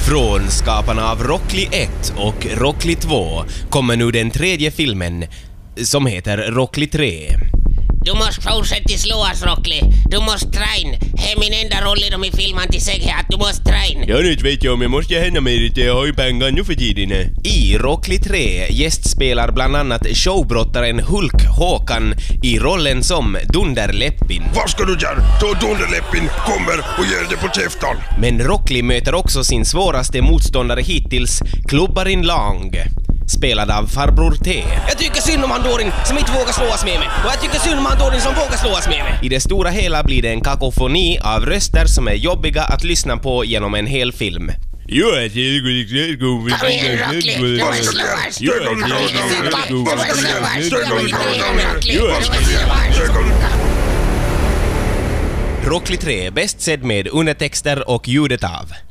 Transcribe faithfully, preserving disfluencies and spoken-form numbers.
Från skaparna av Rockly ett och Rockly två kommer nu den tredje filmen som heter Rockly tre. Du måste fortsätta slås, Rockly. Du måste träna. Det är min enda roll i de i filmen till sig att du måste träna. Jag inte vet jag om jag måste hända mig det. Jag har ju pengar nu för tiden. I Rockly tre gästspelar bland annat showbrottaren Hulk Håkan i rollen som Dunderläppin. Vad ska du göra? Då Dunderläppin kommer och ger det på käftan. Men Rockly möter också sin svåraste motståndare hittills, Klubbarin Lang, spelad av farbror T. Jag tycker synd om han Dorin som inte vågar slås med mig. Och jag tycker synd om han Dorin som vågar slås med mig. I det stora hela blir det en kakofoni av röster som är jobbiga att lyssna på genom en hel film. Jo, jag tycker det går. Kom igen, Rockly. Du måste slås. Jo, jag tycker Du måste slås. Rockly tre, bäst sedd med undertexter och ljudet av